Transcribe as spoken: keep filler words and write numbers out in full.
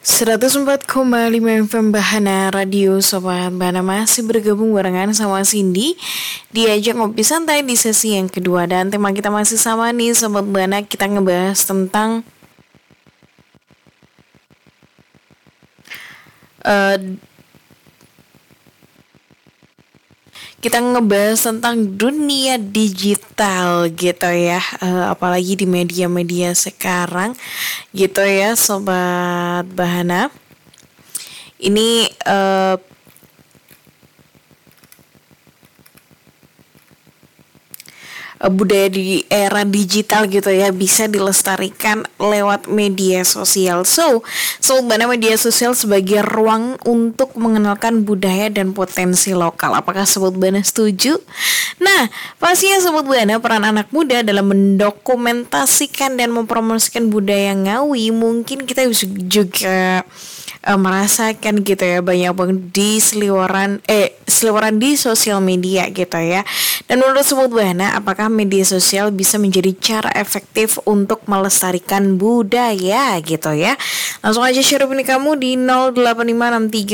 seratus empat koma lima F M Bahana Radio. Sobat Bahana masih bergabung barengan sama Cindy diajak ngopi santai di sesi yang kedua. Dan tema kita masih sama nih Sobat Bahana. Kita ngebahas tentang uh, Kita ngebahas tentang dunia digital gitu ya, uh, apalagi di media-media sekarang gitu ya Sobat Bahana. Ini uh, budaya di era digital gitu ya bisa dilestarikan lewat media sosial. So, Sobat Bahana, media sosial sebagai ruang untuk mengenalkan budaya dan potensi lokal. Apakah Sobat Bahana setuju? Nah, pastinya Sobat Bahana, peran anak muda dalam mendokumentasikan dan mempromosikan budaya Ngawi mungkin kita bisa juga uh, merasakan gitu ya, banyak banget di seliweran eh seliweran di sosial media gitu ya. Dan menurut Sobat Bahana, apakah media sosial bisa menjadi cara efektif untuk melestarikan budaya gitu ya? Langsung aja share opini kamu di nol delapan lima enam tiga